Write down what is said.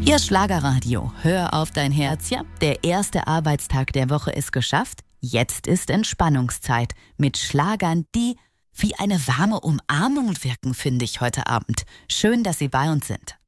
Ihr Schlagerradio, hör auf dein Herz. Ja, der erste Arbeitstag der Woche ist geschafft. Jetzt ist Entspannungszeit mit Schlagern, die wie eine warme Umarmung wirken, finde ich heute Abend. Schön, dass Sie bei uns sind.